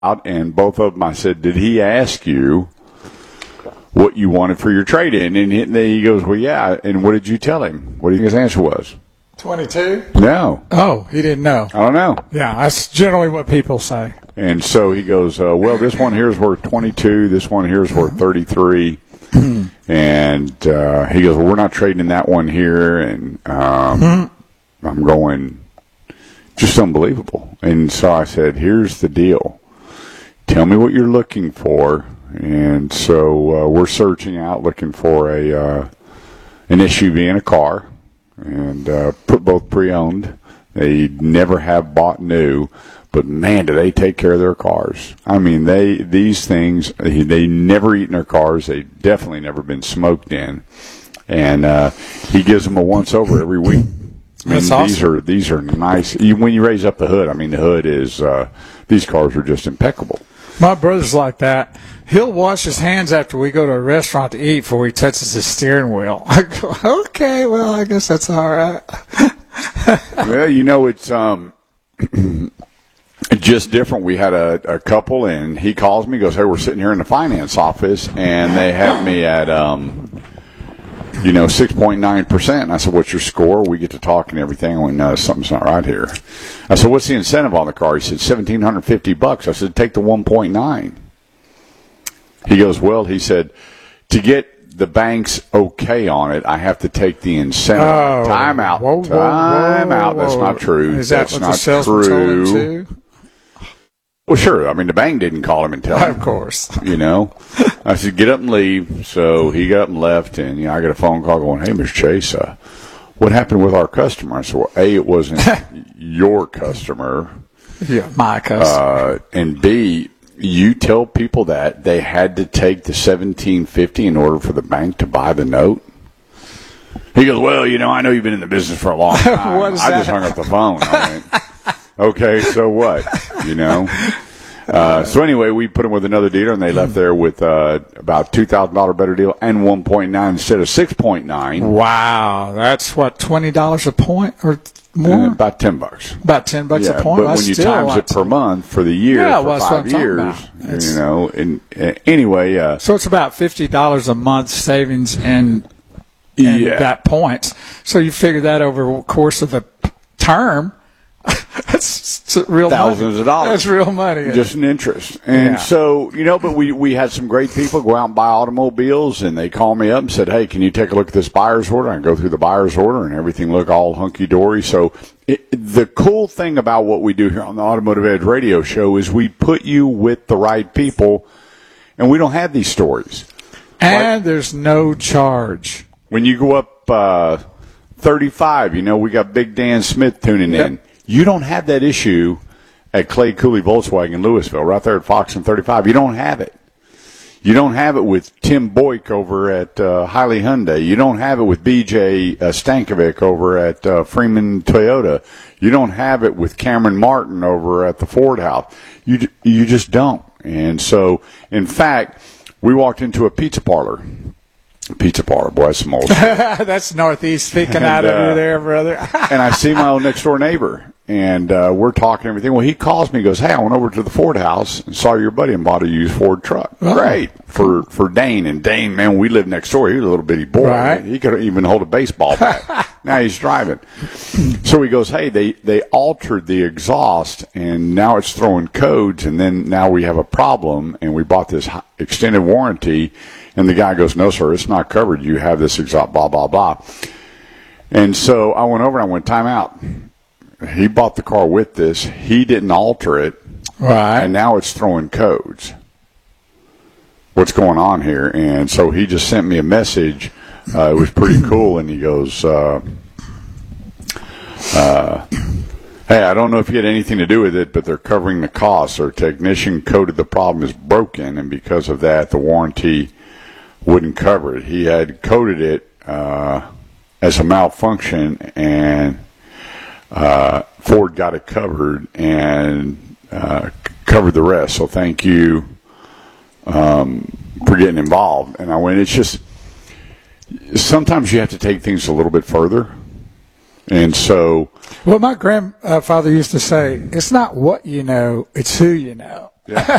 and both of them, I said, did he ask you what you wanted for your trade-in? And he goes, well, yeah. And what did you tell him? What do you think his answer was? 22? No. Oh, he didn't know. I don't know. Yeah, that's generally what people say. And so he goes, well, this one here is worth 22. This one here is worth 33. And he goes, well, we're not trading that one here. And I'm going, just unbelievable. And so I said, here's the deal. Tell me what you're looking for. And so we're searching out, looking for an SUV and a car, and put both pre-owned. They never have bought new, but man, do they take care of their cars. I mean, these things, they never eat in their cars. They definitely never been smoked in. And he gives them a once-over every week. That's awesome. These are nice. When you raise up the hood, I mean, the hood is, these cars are just impeccable. My brother's like that. He'll wash his hands after we go to a restaurant to eat before he touches his steering wheel. I go, okay, well, I guess that's all right. Well, it's just different. We had a couple, and he calls me, goes, hey, we're sitting here in the finance office, and they have me at 6.9%. And I said, what's your score? We get to talk and everything. I went, no, something's not right here. I said, what's the incentive on the car? He said, $1,750. I said, take the 1.9. He goes, well, he said, to get the bank's okay on it, I have to take the incentive. Oh, time out. Whoa, Time out. That's not true. Is that That's what not the salesman told him too? Well, sure. I mean, the bank didn't call him and tell him. Of course. I said, get up and leave. So he got up and left, and I got a phone call going, hey, Mr. Chase, what happened with our customer? I said, well, A, it wasn't your customer. Yeah, my customer. And B, you tell people that they had to take the $1,750 in order for the bank to buy the note. He goes, well, I know you've been in the business for a long time. What is I that? just hung up the phone. I went, okay, so what? So anyway, we put them with another dealer, and they left there with about $2,000 better deal and 1.9 instead of 6.9. Wow, that's what, $20 a point or more? About $10. About $10 a point. But when you times it per month for the year for 5 years, anyway. So it's about $50 a month savings in that points. So you figure that over the course of a term. That's real thousands of dollars. That's real money. Just an interest. And so, but we had some great people go out and buy automobiles, and they called me up and said, hey, can you take a look at this buyer's order? I go through the buyer's order, and everything looked all hunky-dory. So the cool thing about what we do here on the Automotive Edge radio show is we put you with the right people, and we don't have these stories. And there's no charge. When you go up 35, we got Big Dan Smith tuning in. You don't have that issue at Clay Cooley Volkswagen Louisville, right there at Fox and 35. You don't have it. You don't have it with Tim Boyk over at Hiley Hyundai. You don't have it with B.J. Stankovic over at Freeman Toyota. You don't have it with Cameron Martin over at the Ford House. You just don't. And so, in fact, we walked into a pizza parlor. Boy, that's some old stuff. That's Northeast speaking out over there, brother. And I see my old next door neighbor, and we're talking everything. Well, he calls me and goes, hey, I went over to the Ford House and saw your buddy and bought a used Ford truck. Oh. Great. For Dane. And Dane, man, we lived next door. He was a little bitty boy. Right. He could even hold a baseball bat. Now he's driving. So he goes, hey, they altered the exhaust, and now it's throwing codes, and then now we have a problem, and we bought this extended warranty. And the guy goes, no, sir, it's not covered. You have this exhaust, blah, blah, blah. And so I went over and I went, time out. He bought the car with this. He didn't alter it. Right. And now it's throwing codes. What's going on here? And so he just sent me a message. It was pretty cool. And he goes, hey, I don't know if you had anything to do with it, but they're covering the costs. Our technician coded the problem is broken, and because of that, the warranty wouldn't cover it. He had coded it as a malfunction, and Ford got it covered and covered the rest. So thank you for getting involved. And I went, it's just sometimes you have to take things a little bit further. And so, well, my grandfather used to say, it's not what you know, it's who you know. Yeah.